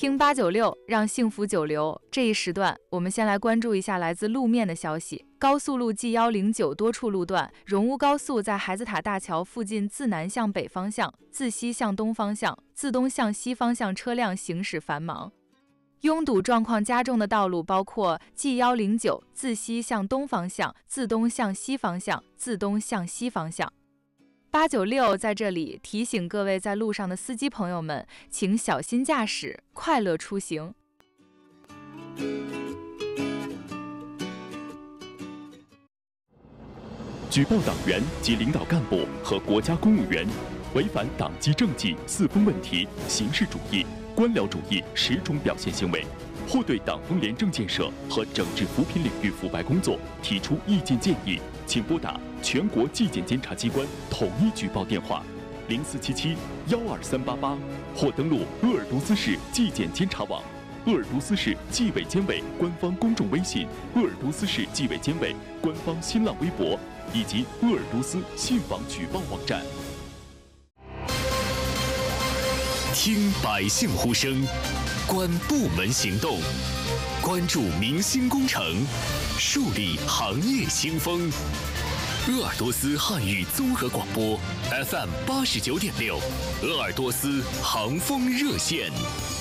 听896，让幸福久留。这一时段，我们先来关注一下来自路面的消息。高速路 G109多处路段，荣乌高速在孩子塔大桥附近自南向北方向、自西向东方向、自东向西方向车辆行驶繁忙。拥堵状况加重的道路包括 G109自西向东方向、自东向西方向、自东向西方向。896在这里提醒各位在路上的司机朋友们，请小心驾驶，快乐出行。 举报党员及领导干部和国家公务员违反党纪政纪4风问题、形式主义、官僚主义10种表现行为，或对党风廉政建设和整治扶贫领域腐败工作提出意见建议，请拨打全国纪检监察机关统一举报电话0477-12388，或登录鄂尔多斯市纪检监察网、鄂尔多斯市纪委监委官方公众微信、鄂尔多斯市纪委监委官方新浪微博以及鄂尔多斯信访举报网站。 听百姓呼声，观部门行动，关注民心工程，树立行业新风。鄂尔多斯汉语综合广播 FM 89.6，鄂尔多斯航风热线。